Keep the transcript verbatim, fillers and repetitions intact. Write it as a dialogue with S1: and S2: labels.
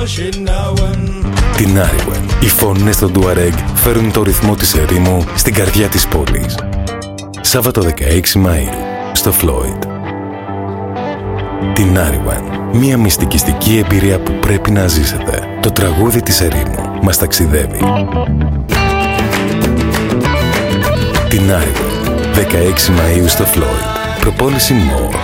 S1: Την Άριουεν. Οι φωνές των Τουαρέγ φέρουν το ρυθμό της ερήμου στην καρδιά της πόλης. Σάββατο δεκαέξι Μαΐου στο Φλόιντ. Την Άριουεν. Μια μυστικιστική εμπειρία που πρέπει να ζήσετε. Το τραγούδι της ερήμου μας ταξιδεύει. Την Άριουεν. δεκαέξι Μαΐου στο Φλόιντ. Προπόληση More.